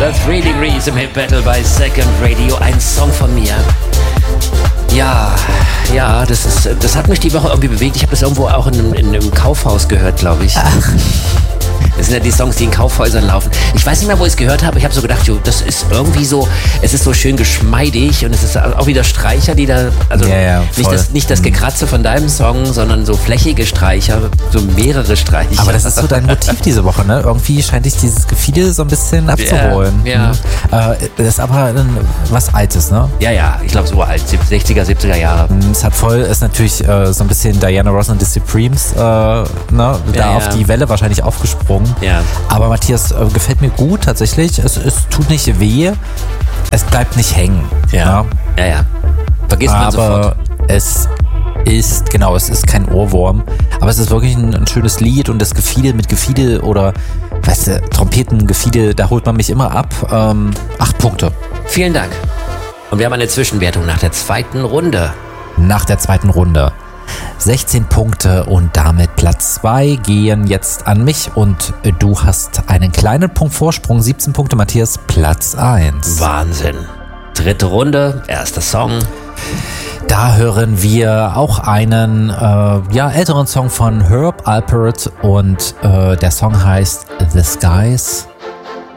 The Three Degrees im Hit Battle bei Second Radio. Ein Song von mir. Ja, das hat mich die Woche irgendwie bewegt. Ich habe das irgendwo auch in einem Kaufhaus gehört, glaube ich. Ach. Das sind ja die Songs, die in Kaufhäusern laufen. Ich weiß nicht mehr, wo ich es gehört habe. Ich habe so gedacht, jo, das ist irgendwie so, es ist so schön geschmeidig und es ist auch wieder Streicher, die da, also nicht das Gekratze von deinem Song, sondern so flächige Streicher, so mehrere Streicher. Aber das ist so dein Motiv diese Woche, ne? Irgendwie scheint dich dieses Gefühl so ein bisschen abzuholen. Ja. Das ist aber was Altes, ne? Ja, ich glaube so alt, 60er, 70er Jahre. Es ist natürlich so ein bisschen Diana Ross und the Supremes, auf die Welle wahrscheinlich aufgesprungen. Ja. Aber Matthias, gefällt mir gut tatsächlich. Es tut nicht weh. Es bleibt nicht hängen. Ja. Vergisst man sofort. Aber es ist kein Ohrwurm. Aber es ist wirklich ein schönes Lied und das Gefiedel mit Gefiedel oder, weißt du, Trompetengefiedel, da holt man mich immer ab. 8 Punkte. Vielen Dank. Und wir haben eine Zwischenwertung nach der zweiten Runde. 16 Punkte und damit Platz 2 gehen jetzt an mich und du hast einen kleinen Punkt Vorsprung, 17 Punkte, Matthias, Platz 1. Wahnsinn. Dritte Runde, erster Song. Da hören wir auch einen älteren Song von Herb Alpert und der Song heißt The Skies